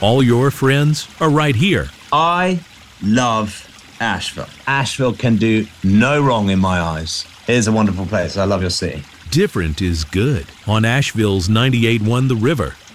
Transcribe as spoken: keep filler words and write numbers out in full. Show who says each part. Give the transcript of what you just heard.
Speaker 1: All your friends are right here.
Speaker 2: I love Asheville. Asheville can do no wrong in my eyes. It's a wonderful place. I love your city.
Speaker 1: Different is good on Asheville's ninety-eight point one The River.